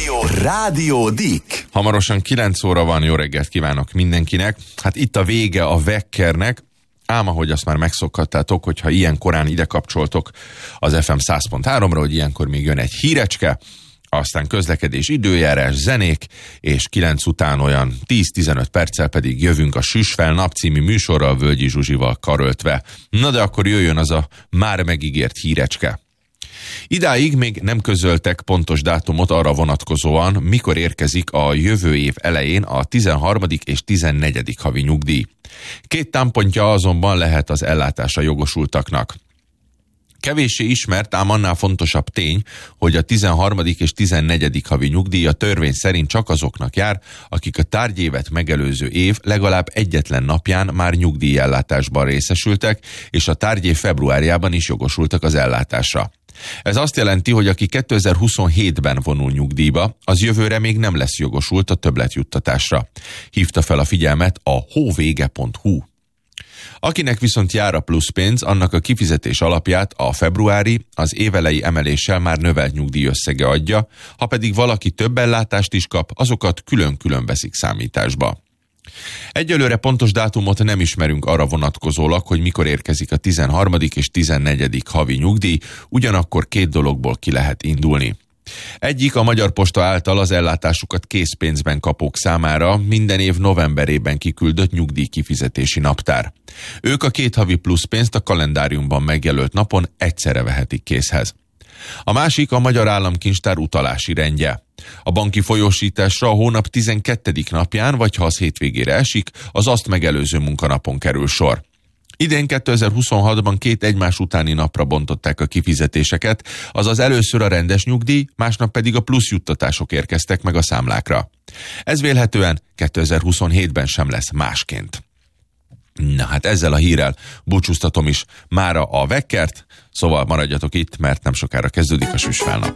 Rádió Dick. Hamarosan 9 óra van, jó reggelt kívánok mindenkinek. Hát itt a vége a Vekkernek, ám ahogy azt már megszokhattátok, hogyha ilyen korán ide kapcsoltok az FM 100.3-ra, hogy ilyenkor még jön egy hírecske, aztán közlekedés, időjárás, zenék, és 9 után olyan 10-15 perccel pedig jövünk a Süsfel nap című műsorral Völgyi Zsuzsival karöltve. Na de akkor jöjjön az a már megígért hírecske. Idáig még nem közöltek pontos dátumot arra vonatkozóan, mikor érkezik a jövő év elején a 13. és 14. havi nyugdíj. Két támpontja azonban lehet az ellátásra jogosultaknak. Kevéssé ismert, ám annál fontosabb tény, hogy a 13. és 14. havi nyugdíj a törvény szerint csak azoknak jár, akik a tárgyévet megelőző év legalább egyetlen napján már nyugdíjellátásban részesültek, és a tárgyév februárjában is jogosultak az ellátásra. Ez azt jelenti, hogy aki 2027-ben vonul nyugdíjba, az jövőre még nem lesz jogosult a többletjuttatásra. Hívta fel a figyelmet a hóvége.hu. Akinek viszont jár a pluszpénz, annak a kifizetés alapját a februári, az évelei emeléssel már növelt nyugdíjösszege adja, ha pedig valaki több ellátást is kap, azokat külön-külön veszik számításba. Egyelőre pontos dátumot nem ismerünk arra vonatkozólag, hogy mikor érkezik a 13. és 14. havi nyugdíj, ugyanakkor két dologból ki lehet indulni. Egyik a Magyar Posta által az ellátásukat készpénzben kapók számára minden év novemberében kiküldött nyugdíj kifizetési naptár. Ők a 2 havi pluszpénzt a kalendáriumban megjelölt napon egyszerre vehetik készhez. A másik a Magyar Államkincstár utalási rendje. A banki folyósításra a hónap 12. napján, vagy ha az hétvégére esik, az azt megelőző munkanapon kerül sor. Idén 2026-ban 2 egymás utáni napra bontották a kifizetéseket, azaz először a rendes nyugdíj, másnap pedig a pluszjuttatások érkeztek meg a számlákra. Ez vélhetően 2027-ben sem lesz másként. Na hát ezzel a hírrel búcsúztatom is mára a Vekkert, szóval maradjatok itt, mert nem sokára kezdődik a Süsfelnap.